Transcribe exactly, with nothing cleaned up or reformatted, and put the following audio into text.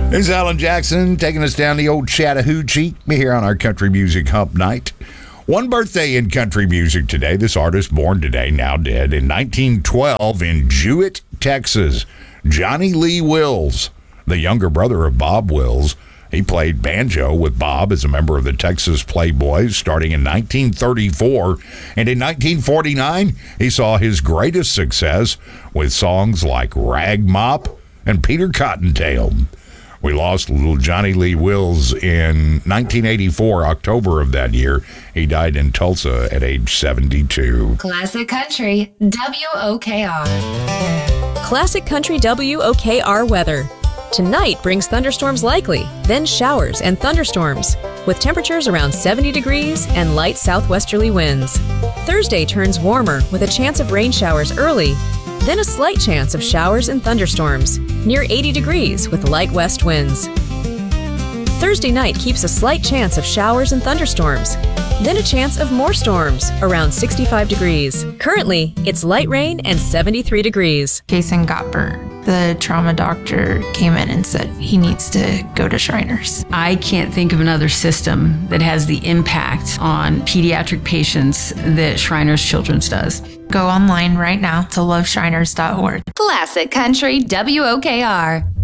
There's Alan Jackson taking us down the old Chattahoochee here on our Country Music Hump Night. One birthday in country music today. This artist born today, now dead, in nineteen twelve in Jewett, Texas. Johnny Lee Wills, the younger brother of Bob Wills. He played banjo with Bob as a member of the Texas Playboys starting in nineteen thirty-four. And in nineteen forty-nine, he saw his greatest success with songs like Rag Mop and Peter Cottontail. We lost little Johnny Lee Wills in nineteen eighty-four, October of that year. He died in Tulsa at age seventy-two. Classic Country, W O K R. Classic Country W O K R weather. Tonight brings thunderstorms likely, then showers and thunderstorms, with temperatures around seventy degrees and light southwesterly winds. Thursday turns warmer with a chance of rain showers early, then a slight chance of showers and thunderstorms, near eighty degrees with light west winds. Thursday night keeps a slight chance of showers and thunderstorms, then a chance of more storms, around sixty-five degrees. Currently, it's light rain and seventy-three degrees. Jason got burnt. The trauma doctor came in and said he needs to go to Shriners. I can't think of another system that has the impact on pediatric patients that Shriners Children's does. Go online right now to love shriners dot org. Classic Country, W O K R.